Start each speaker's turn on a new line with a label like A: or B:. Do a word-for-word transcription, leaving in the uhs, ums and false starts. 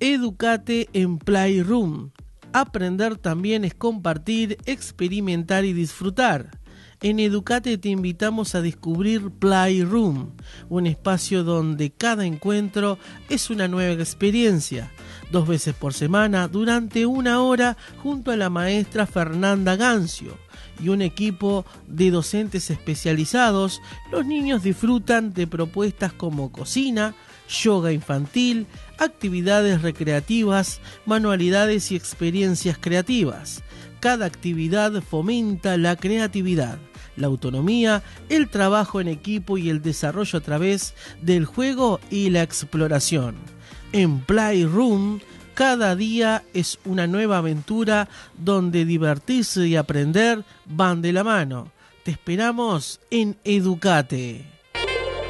A: Educate en Playroom. Aprender también es compartir, experimentar y disfrutar. En Educate te invitamos a descubrir Playroom, un espacio donde cada encuentro es una nueva experiencia. Dos veces por semana, durante una hora, junto a la maestra Fernanda Gancio y un equipo de docentes especializados, los niños disfrutan de propuestas como cocina, yoga infantil, actividades recreativas, manualidades y experiencias creativas. Cada actividad fomenta la creatividad, la autonomía, el trabajo en equipo y el desarrollo a través del juego y la exploración. En Playroom, cada día es una nueva aventura donde divertirse y aprender van de la mano. Te esperamos en Educate.